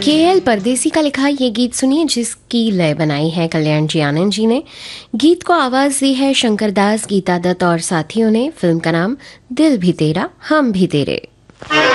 KL परदेसी का लिखा ये गीत सुनिए, जिसकी लय बनाई है कल्याण जी आनंद जी ने। गीत को आवाज दी है शंकर दास, गीता दत्त और साथियों ने। फिल्म का नाम दिल भी तेरा हम भी तेरे।